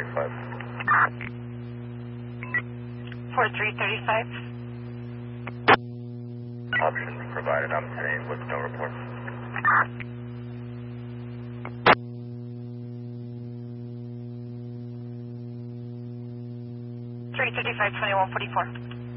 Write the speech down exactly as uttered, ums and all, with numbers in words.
thirty-five. four three thirty-five. Options provided on the screen with no report. three thirty-five, twenty-one forty-four.